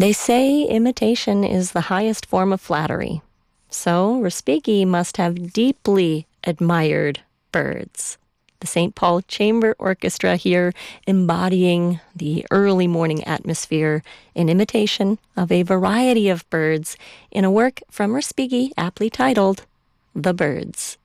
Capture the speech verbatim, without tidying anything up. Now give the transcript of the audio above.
They say imitation is the highest form of flattery. So Respighi must have deeply admired birds. The Saint Paul Chamber Orchestra here embodying the early morning atmosphere in imitation of a variety of birds in a work from Respighi aptly titled The Birds.